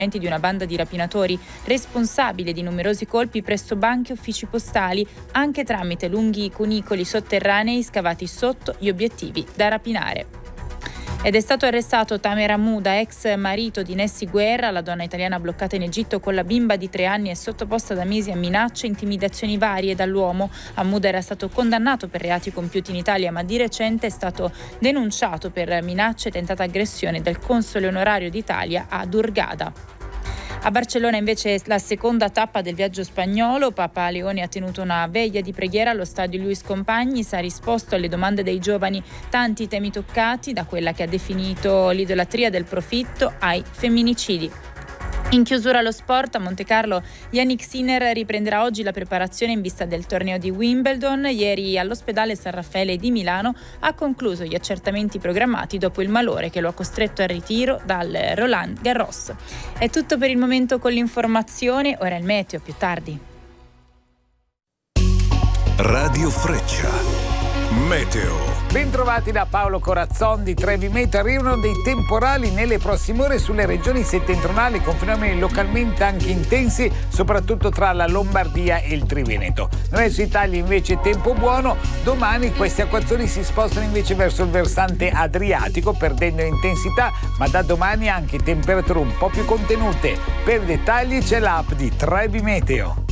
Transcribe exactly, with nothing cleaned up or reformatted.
di una banda di rapinatori responsabile di numerosi colpi presso banche e uffici postali, anche tramite lunghi cunicoli sotterranei scavati sotto gli obiettivi da rapinare. Ed è stato arrestato Tamer Hamouda, ex marito di Nessi Guerra, la donna italiana bloccata in Egitto con la bimba di tre anni e sottoposta da mesi a minacce e intimidazioni varie dall'uomo. Hamouda era stato condannato per reati compiuti in Italia, ma di recente è stato denunciato per minacce e tentata aggressione del console onorario d'Italia a Hurghada. A Barcellona invece la seconda tappa del viaggio spagnolo. Papa Leone ha tenuto una veglia di preghiera allo stadio Luis Companys, ha risposto alle domande dei giovani, tanti temi toccati, da quella che ha definito l'idolatria del profitto ai femminicidi. In chiusura allo sport, a Montecarlo Jannik Sinner riprenderà oggi la preparazione in vista del torneo di Wimbledon. Ieri all'ospedale San Raffaele di Milano ha concluso gli accertamenti programmati dopo il malore che lo ha costretto al ritiro dal Roland Garros. È tutto per il momento con l'informazione, ora il meteo, più tardi. Radio Freccia. Meteo. Bentrovati da Paolo Corazzon di Trevi Meteo. Arrivano dei temporali nelle prossime ore sulle regioni settentrionali con fenomeni localmente anche intensi, soprattutto tra la Lombardia e il Triveneto. Nel resto d'Italia invece tempo buono. Domani queste acquazzoni si spostano invece verso il versante adriatico perdendo intensità, ma da domani anche temperature un po' più contenute. Per dettagli c'è l'app di Trevi Meteo.